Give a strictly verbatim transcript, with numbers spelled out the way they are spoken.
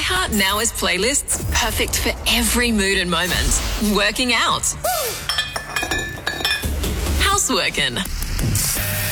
iHeart now has playlists perfect for every mood and moment. Working out. Houseworking.